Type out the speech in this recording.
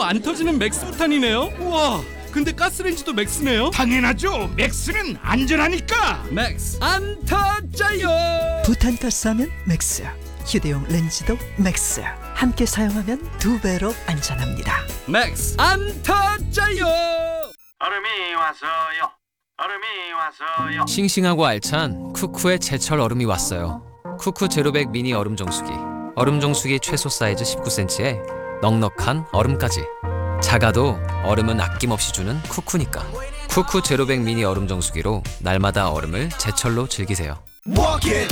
안 터지는 맥스부탄이네요. 우와, 근데 가스레인지도 맥스네요. 당연하죠. 맥스는 안전하니까. 맥스 안 터져요. 부탄가스하면 맥스, 휴대용 렌즈도 맥스. 함께 사용하면 2배로 안전합니다. 맥스 안 터져요. 얼음이 왔어요. 얼음이 왔어요. 싱싱하고 알찬 쿠쿠의 제철 얼음이 왔어요. 쿠쿠 제로백 미니 얼음 정수기. 얼음 정수기 최소 사이즈 19cm에 넉넉한 얼음까지. 작아도 얼음은 아낌없이 주는 쿠쿠니까. 쿠쿠 제로백 미니 얼음 정수기로 날마다 얼음을 제철로 즐기세요. Walk it,